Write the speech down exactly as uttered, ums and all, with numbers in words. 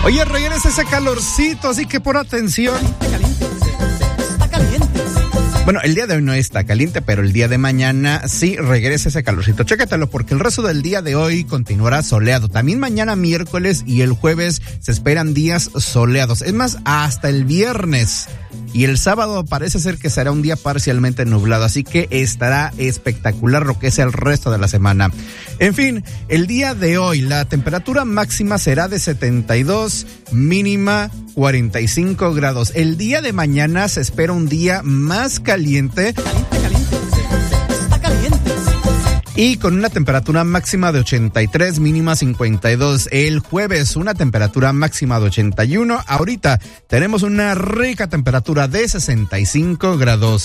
Oye, regresa ese calorcito, así que por atención. Caliente, caliente, está caliente. Bueno, el día de hoy no está caliente, pero el día de mañana sí regresa ese calorcito. Chécatelo, porque el resto del día de hoy continuará soleado. También mañana miércoles y el jueves se esperan días soleados. Es más, hasta el viernes. Y el sábado parece ser que será un día parcialmente nublado, así que estará espectacular lo que es el resto de la semana. En fin, el día de hoy la temperatura máxima será de setenta y dos, mínima cuarenta y cinco grados. El día de mañana se espera un día más caliente. Caliente, caliente, está caliente. Y con una temperatura máxima de ochenta y tres, mínima cincuenta y dos. El jueves una temperatura máxima de ochenta y uno. Ahorita tenemos una rica temperatura de sesenta y cinco grados.